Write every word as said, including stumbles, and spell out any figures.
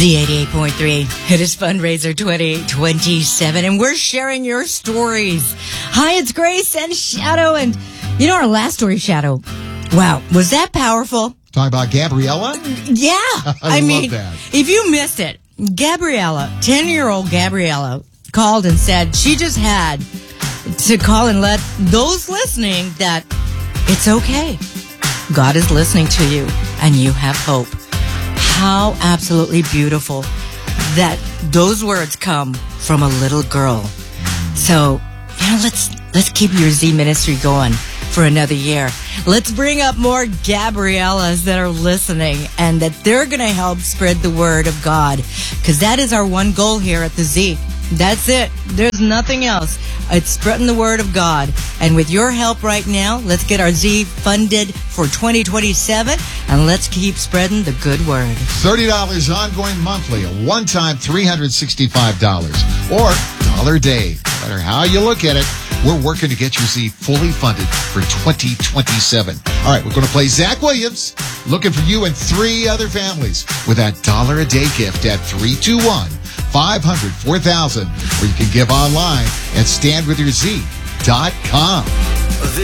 Z eighty-eight point three. It is Fundraiser twenty twenty-seven, and we're sharing your stories. Hi, it's Grace and Shadow, and you know our last story, Shadow. Wow, was that powerful? Talking about Gabriella? Yeah. I, I love mean, that. If you missed it, Gabriella, ten-year-old Gabriella, called and said she just had to call and let those listening that it's okay. God is listening to you, and you have hope. How absolutely beautiful that those words come from a little girl. So, you know, let's let's keep your Z ministry going for another year. Let's bring up more Gabriellas that are listening and that they're going to help spread the word of God, because that is our one goal here at the Z. That's it. There's nothing else. It's spreading the word of God. And with your help right now, let's get our Z funded for twenty twenty-seven, and let's keep spreading the good word. thirty dollars ongoing monthly, a one-time three hundred sixty-five dollars, or a dollar a day. No matter how you look at it, we're working to get your Z fully funded for twenty twenty-seven. All right, we're going to play Zach Williams, looking for you and three other families with that dollar a day gift at three two one, five hundred, four thousand, or you can give online at stand with your Z dot com.